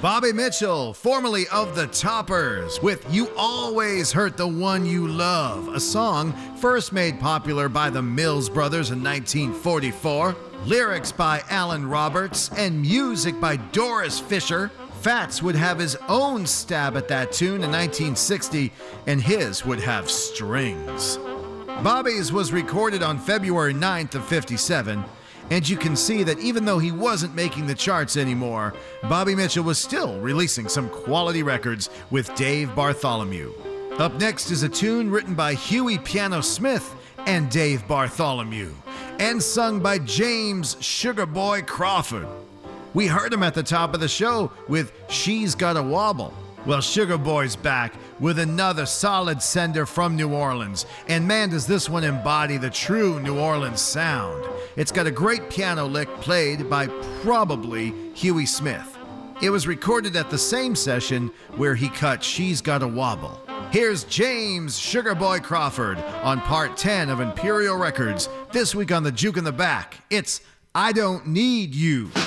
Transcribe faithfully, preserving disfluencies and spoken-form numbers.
Bobby Mitchell, formerly of the Toppers, with You Always Hurt the One You Love, a song first made popular by the Mills Brothers in nineteen forty-four, lyrics by Alan Roberts, and music by Doris Fisher. Fats would have his own stab at that tune in nineteen sixty, and his would have strings. Bobby's was recorded on February ninth of fifty-seven, and you can see that even though he wasn't making the charts anymore, Bobby Mitchell was still releasing some quality records with Dave Bartholomew. Up next is a tune written by Huey Piano Smith and Dave Bartholomew, and sung by James Sugar Boy Crawford. We heard him at the top of the show with She's Got a Wobble. Well, Sugar Boy's back with another solid sender from New Orleans, and man, does this one embody the true New Orleans sound. It's got a great piano lick played by probably Huey Smith. It was recorded at the same session where he cut She's Got a Wobble. Here's James Sugar Boy Crawford on part ten of Imperial Records. This week on the Juke in the Back, it's I Don't Need You.